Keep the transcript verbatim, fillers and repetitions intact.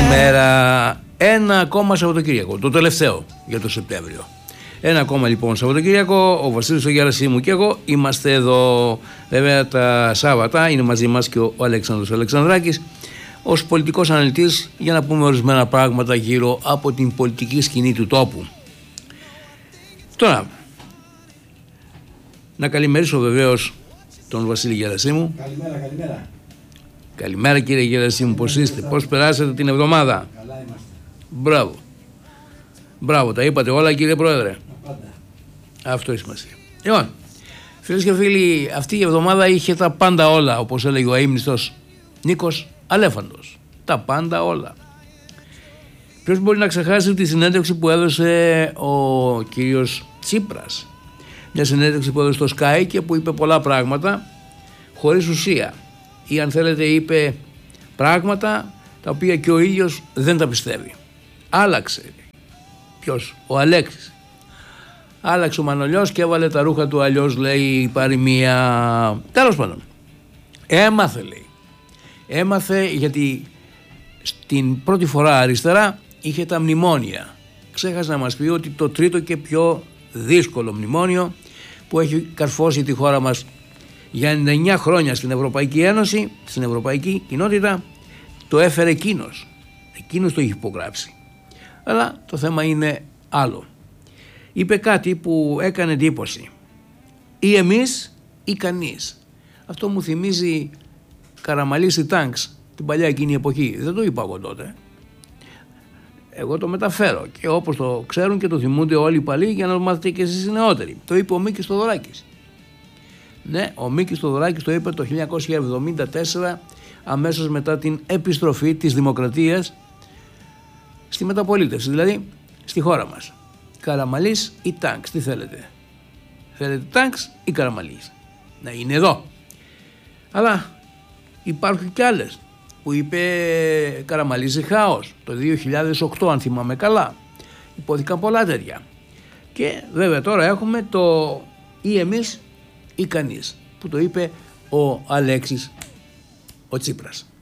Καλημέρα. Ένα ακόμα Σαββατοκύριακο, το τελευταίο για το Σεπτέμβριο. Ένα ακόμα λοιπόν Σαββατοκύριακο, ο Βασίλης ο Γερασίμου και εγώ είμαστε εδώ. Βέβαια τα Σάββατα είναι μαζί μας και ο Αλέξανδρος Αλεξανδράκης ως πολιτικός αναλυτής για να πούμε ορισμένα πράγματα γύρω από την πολιτική σκηνή του τόπου. Τώρα, να καλημερίσω βεβαίως τον Βασίλη Γερασίμου. Καλημέρα, καλημέρα. Καλημέρα κύριε Γερασίμου, πώς είστε, πώς περάσατε την εβδομάδα? Καλά είμαστε. Μπράβο. Μπράβο, τα είπατε όλα κύριε Πρόεδρε. Πάντα. Αυτό έχει σημασία. Λοιπόν, φίλες και φίλοι, αυτή η εβδομάδα είχε τα πάντα όλα, όπως έλεγε ο αείμνηστος Νίκος Αλέφαντος. Τα πάντα όλα. Ποιος μπορεί να ξεχάσει τη συνέντευξη που έδωσε ο κύριος Τσίπρας? Μια συνέντευξη που έδωσε στο Sky και που είπε πολλά πράγματα χωρίς ουσία. Ή αν θέλετε είπε πράγματα τα οποία και ο ίδιος δεν τα πιστεύει. Άλλαξε. Ποιος? Ο Αλέξης. Άλλαξε ο Μανολιός και έβαλε τα ρούχα του, αλλιώς λέει πάρει μία... Τέλος πάντων. Έμαθε λέει. Έμαθε γιατί στην πρώτη φορά αριστερά είχε τα μνημόνια. Ξέχασε να μας πει ότι το τρίτο και πιο δύσκολο μνημόνιο που έχει καρφώσει τη χώρα μας για ενενήντα εννιά χρόνια στην Ευρωπαϊκή Ένωση, στην Ευρωπαϊκή Κοινότητα, το έφερε εκείνος. Εκείνος το έχει υπογράψει. Αλλά το θέμα είναι άλλο. Είπε κάτι που έκανε εντύπωση. Ή εμείς ή κανείς. Αυτό μου θυμίζει Καραμαλής Τάγκς, την παλιά εκείνη εποχή. Δεν το είπα εγώ τότε. Εγώ το μεταφέρω και όπως το ξέρουν και το θυμούνται όλοι οι παλιοί για να το μάθετε και εσείς οι νεότεροι. Το είπε ο Μίκης Θοδωράκης. Ναι, ο Μίκης Θοδωράκης το είπε το χίλια εννιακόσια εβδομήντα τέσσερα, αμέσως μετά την επιστροφή της δημοκρατίας στη μεταπολίτευση, δηλαδή στη χώρα μας. Καραμαλής ή Τάγκς, τι θέλετε? Θέλετε Τάγκς ή Καραμαλής? Να είναι εδώ. Αλλά υπάρχουν κι άλλες που είπε Καραμαλής ή Χάος το δύο χιλιάδες οκτώ, αν θυμάμαι καλά. Υπόθηκαν πολλά τέτοια. Και βέβαια τώρα έχουμε το ή εμείς ή κανείς που το είπε ο Αλέξης ο Τσίπρας.